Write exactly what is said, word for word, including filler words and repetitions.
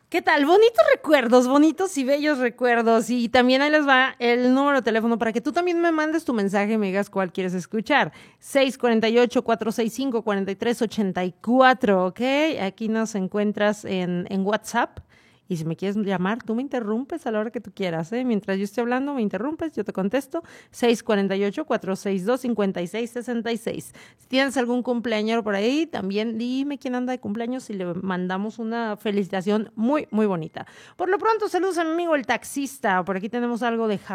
¿Qué tal? Bonitos recuerdos, bonitos y bellos recuerdos. Y también ahí les va el número de teléfono para que tú también me mandes tu mensaje y me digas cuál quieres escuchar. seis cuatro ocho, cuatro seis cinco, cuatro tres ocho cuatro, ¿ok? Aquí nos encuentras en, en WhatsApp. Y si me quieres llamar, tú me interrumpes a la hora que tú quieras, ¿eh? Mientras yo esté hablando, me interrumpes, yo te contesto. seis cuatro ocho, cuatro seis dos, cinco seis seis seis. Si tienes algún cumpleaños por ahí, también dime quién anda de cumpleaños y le mandamos una felicitación muy, muy bonita. Por lo pronto, saludos a mi amigo el taxista. Por aquí tenemos algo de